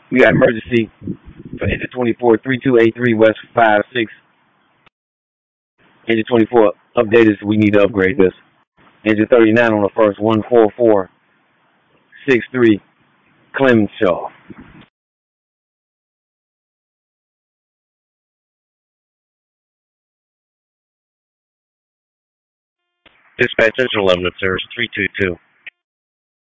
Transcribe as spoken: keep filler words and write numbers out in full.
We got emergency for engine twenty-four, three two eight three West five six. Engine twenty-four, update us. We need to upgrade this. Engine thirty-nine on the first, one four four six three Clemshaw. Dispatch engine eleven observes three two two.